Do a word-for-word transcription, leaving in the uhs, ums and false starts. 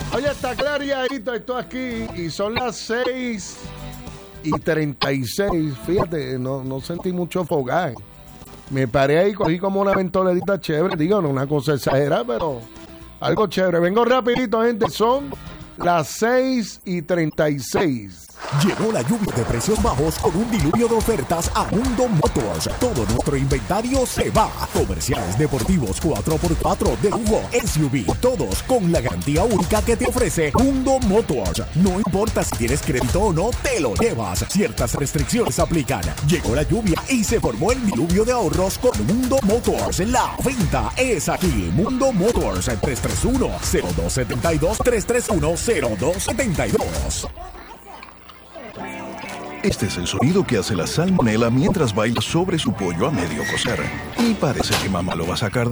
Oye, está clariadito esto aquí y son las seis y treinta y seis. Fíjate, no, no sentí mucho fogaje. Me paré ahí, cogí como una ventolerita chévere. Digo, no una cosa exagerada, pero algo chévere. Vengo rapidito, gente. Son las seis y treinta y seis. Llegó la lluvia de precios bajos con un diluvio de ofertas a Mundo Motors. Todo nuestro inventario se va. Comerciales deportivos cuatro por cuatro de lujo, S U V, todos con la garantía única que te ofrece Mundo Motors. No importa si tienes crédito o no, te lo llevas. Ciertas restricciones aplican. Llegó la lluvia y se formó el diluvio de ahorros con Mundo Motors. La venta es aquí. Mundo Motors, tres tres uno, cero dos siete dos, tres tres uno, cero dos siete dos. Este es el sonido que hace la salmonela mientras baila sobre su pollo a medio cocer. Y parece que mamá lo va a sacar de